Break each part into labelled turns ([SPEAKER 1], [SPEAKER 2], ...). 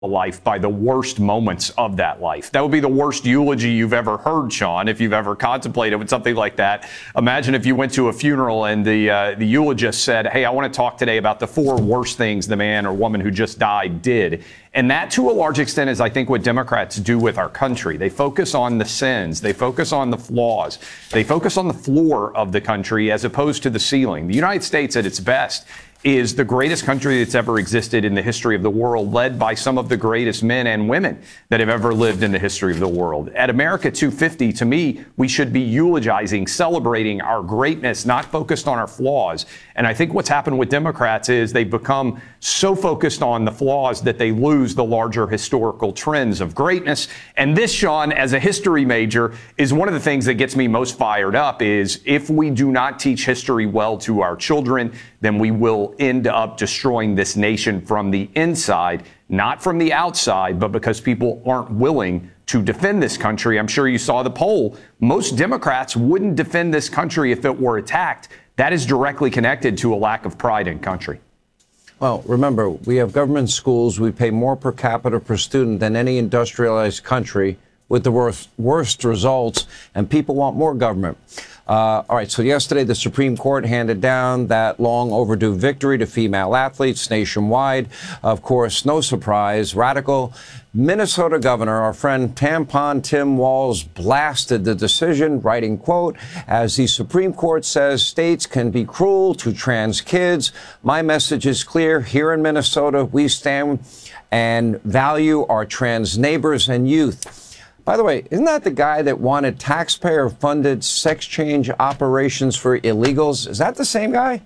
[SPEAKER 1] life by the worst moments of that life. That would be the worst eulogy you've ever heard, Sean, if you've ever contemplated with something like that. Imagine if you went to a funeral and the eulogist said, hey, I want to talk today about the 4 worst things the man or woman who just died did. And that, to a large extent, is, I think, what Democrats do with our country. They focus on the sins. They focus on the flaws. They focus on the floor of the country as opposed to the ceiling. The United States, at its best, is the greatest country that's ever existed in the history of the world, led by some of the greatest men and women that have ever lived in the history of the world. At America 250, to me, we should be eulogizing, celebrating our greatness, not focused on our flaws. And I think what's happened with Democrats is they've become so focused on the flaws that they lose the larger historical trends of greatness. And this, Sean, as a history major, is one of the things that gets me most fired up is if we do not teach history well to our children, then we will end up destroying this nation from the inside, not from the outside, but because people aren't willing to defend this country. I'm sure you saw the poll. Most Democrats wouldn't defend this country if it were attacked. That is directly connected to a lack of pride in country.
[SPEAKER 2] Well, remember, we have government schools. We pay more per capita per student than any industrialized country with the worst results, and people want more government. All right, so yesterday the Supreme Court handed down that long overdue victory to female athletes nationwide. Of course, no surprise, radical Minnesota governor, our friend Tampon Tim Walz, blasted the decision, writing, quote, as the Supreme Court says states can be cruel to trans kids. My message is clear. Here in Minnesota, we stand and value our trans neighbors and youth. By the way, isn't that the guy that wanted taxpayer-funded sex change operations for illegals? Is that the same guy?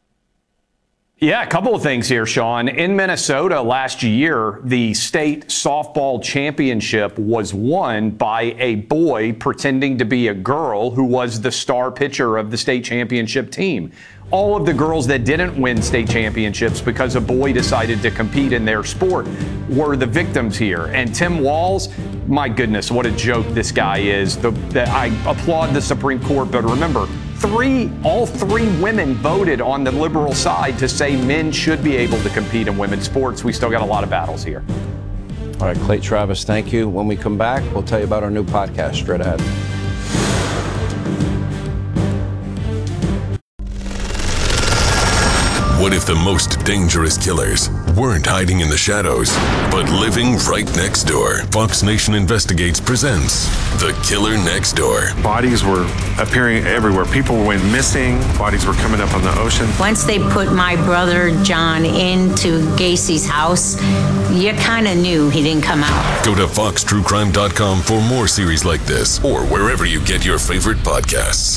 [SPEAKER 1] Yeah, a couple of things here, Sean. In Minnesota last year, the state softball championship was won by a boy pretending to be a girl who was the star pitcher of the state championship team. All of the girls that didn't win state championships because a boy decided to compete in their sport were the victims here. And Tim Walz, my goodness, what a joke this guy is. I applaud the Supreme Court, but remember, all three women voted on the liberal side to say men should be able to compete in women's sports. We still got a lot of battles here.
[SPEAKER 2] All right, Clay Travis, thank you. When we come back, we'll tell you about our new podcast straight ahead.
[SPEAKER 3] What if the most dangerous killers weren't hiding in the shadows, but living right next door? Fox Nation Investigates presents The Killer Next Door.
[SPEAKER 4] Bodies were appearing everywhere. People went missing. Bodies were coming up on the ocean.
[SPEAKER 5] Once they put my brother John into Gacy's house, you kind of knew he didn't come out.
[SPEAKER 3] Go to foxtruecrime.com for more series like this, or wherever you get your favorite podcasts.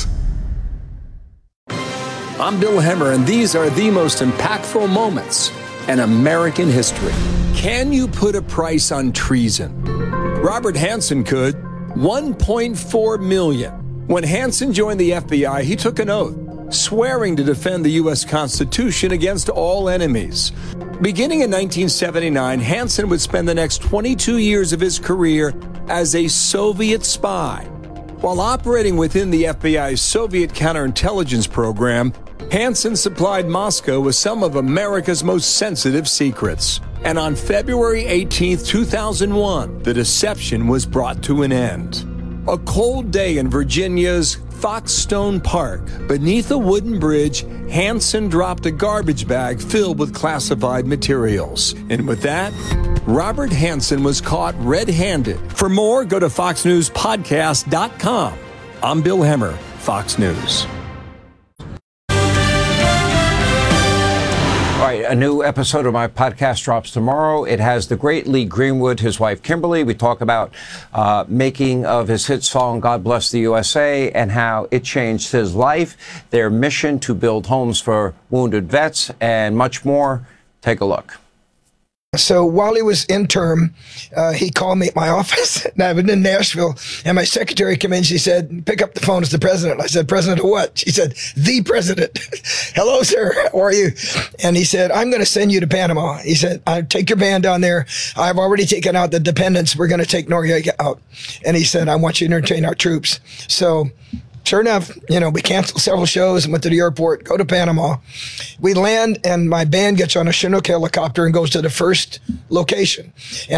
[SPEAKER 6] I'm Bill Hemmer, and these are the most impactful moments in American history. Can you put a price on treason? Robert Hanssen could. $1.4 million. When Hanssen joined the FBI, he took an oath, swearing to defend the U.S. Constitution against all enemies. Beginning in 1979, Hanssen would spend the next 22 years of his career as a Soviet spy. While operating within the FBI's Soviet counterintelligence program, Hanssen supplied Moscow with some of America's most sensitive secrets. And on February 18, 2001, the deception was brought to an end. A cold day in Virginia's Foxstone Park. Beneath a wooden bridge, Hanssen dropped a garbage bag filled with classified materials. And with that, Robert Hanssen was caught red-handed. For more, go to foxnewspodcast.com. I'm Bill Hemmer, Fox News.
[SPEAKER 2] All right, a new episode of my podcast drops tomorrow. It has the great Lee Greenwood, his wife Kimberly. We talk about making of his hit song, God Bless the USA, and how it changed his life, their mission to build homes for wounded vets, and much more. Take a look.
[SPEAKER 7] So while he was interim, he called me at my office, and I was in Nashville, and my secretary came in. She said, pick up the phone, it's the president. I said, president of what? She said, the president. Hello, sir. How are you? And he said, I'm going to send you to Panama. He said, I take your band down there. I've already taken out the dependents. We're going to take Noriega out. And he said, I want you to entertain our troops. So Sure enough, we canceled several shows and went to the airport, go to Panama. We land, and my band gets on a Chinook helicopter and goes to the first location.